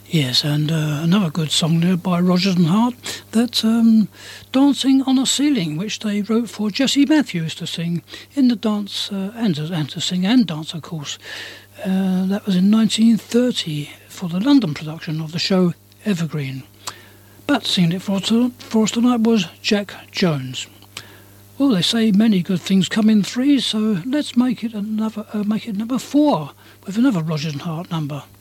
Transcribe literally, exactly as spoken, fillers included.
Yes, and uh, another good song there by Rodgers and Hart, that um, Dancing on a Ceiling, which they wrote for Jesse Matthews to sing in the dance, uh, and, to, and to sing and dance, of course. Uh, that was in nineteen thirty for the London production of the show Evergreen. But singing it for us, for us tonight was Jack Jones. Well, they say many good things come in threes, so let's make it another, uh, make it number four with another Rodgers and Hart number.